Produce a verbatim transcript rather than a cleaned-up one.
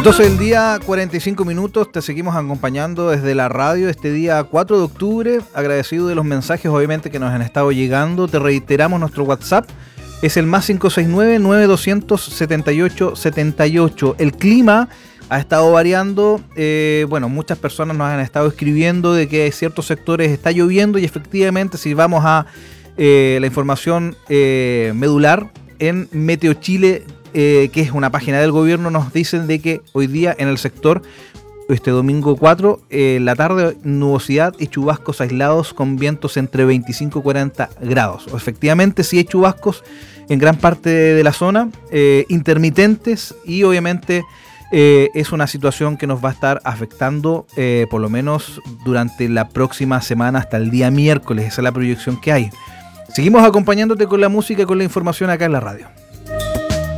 doce del día, cuarenta y cinco minutos, te seguimos acompañando desde la radio este día cuatro de octubre, agradecido de los mensajes obviamente que nos han estado llegando. Te reiteramos nuestro WhatsApp, es el más cinco seis nueve, nueve dos cero cero, siete ocho siete ocho. El clima ha estado variando, eh, bueno, muchas personas nos han estado escribiendo de que en ciertos sectores está lloviendo y efectivamente si vamos a eh, la información eh, medular en Meteo Chile, Eh, que es una página del gobierno, nos dicen de que hoy día en el sector, este domingo cuatro, eh, la tarde, nubosidad y chubascos aislados con vientos entre veinticinco y cuarenta grados. O efectivamente sí hay chubascos en gran parte de la zona, eh, intermitentes, y obviamente eh, es una situación que nos va a estar afectando eh, por lo menos durante la próxima semana hasta el día miércoles. Esa es la proyección que hay. Seguimos acompañándote con la música y con la información acá en la radio.